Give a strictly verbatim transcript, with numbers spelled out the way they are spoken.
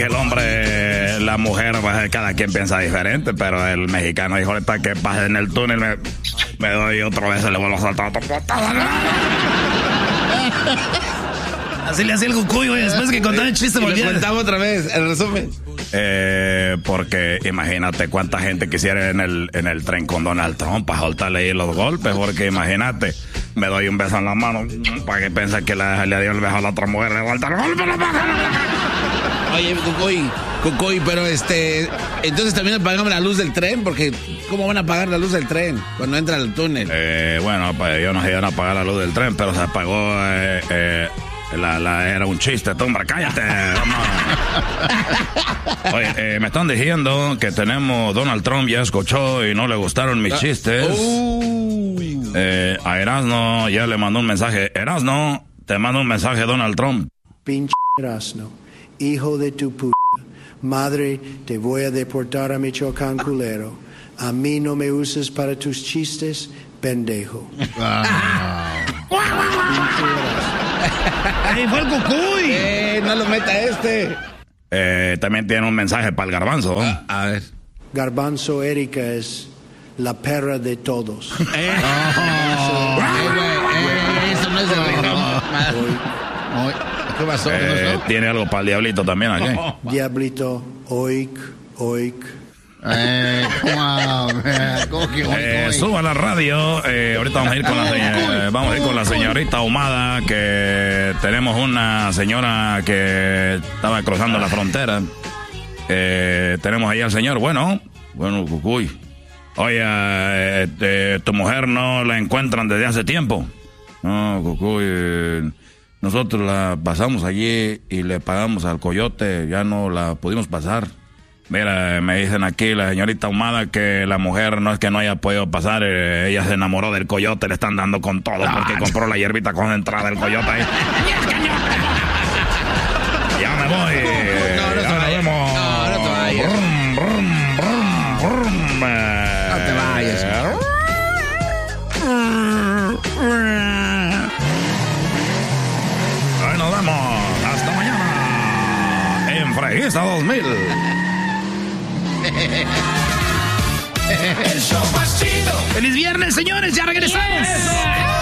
El hombre, la mujer, pues, cada quien piensa diferente, pero el mexicano dijo ahorita que pase en el túnel, me, me doy otra vez, le vuelvo a saltar. Así le hacía el Cucuy, güey, después que contaba el chiste volvía. Le contaba otra vez, el resumen. Eh, porque imagínate cuánta gente quisiera en el, en el tren con Donald Trump para soltarle ahí los golpes, porque imagínate, me doy un beso en la mano para que piense que le, le dio el beso a la otra mujer, le falta el golpe, la baja. Oye, Cucuy, Cucuy, pero este, entonces también apagamos la luz del tren, porque ¿cómo van a apagar la luz del tren cuando entra al túnel? Eh, bueno, pues ellos nos iban a apagar la luz del tren, pero se apagó, eh, eh, la, la, era un chiste, tú, hombre, cállate, vamos. Oye, eh, me están diciendo que tenemos, Donald Trump ya escuchó y no le gustaron mis chistes. Uh. Eh, a Erasno ya le mandó un mensaje. Erasno, te mando un mensaje, Donald Trump. Pinche Erasno, hijo de tu puta madre, te voy a deportar a Michoacán, culero. A mí no me uses para tus chistes, pendejo. ¡Ey, fue el Cucuy! Eh, no lo meta este. Eh, también tiene un mensaje para el Garbanzo. Ah, a ver. Garbanzo Erika es la perra de todos. Eh. Oh, eh, eso no es el ritmo. ¿Qué pasó? Eh, tiene algo para el Diablito también aquí. Diablito, oik, oik. Eh, wow, ¿cómo que oik, Eh, oik? suba la radio. Eh, ahorita vamos a ir con la señora, vamos a ir con la señorita Ahumada, que tenemos una señora que estaba cruzando la frontera. Eh, tenemos ahí al señor. Bueno, bueno, Cucuy. Oye, eh, eh, tu mujer no la encuentran desde hace tiempo. No, Cucuy, eh, nosotros la pasamos allí y le pagamos al coyote, ya no la pudimos pasar. Mira, me dicen aquí la señorita Ahumada que la mujer no es que no haya podido pasar, eh, ella se enamoró del coyote, le están dando con todo porque compró la hierbita concentrada del coyote ahí. Ya me voy. No, no te Ya nos vayas. vemos. No, no te vayas. Brum, brum, brum, brum. No te vayas. Ahí nos vemos. Hasta mañana. En Freguesa dos mil. ¡Feliz viernes, señores! ¡Ya regresamos!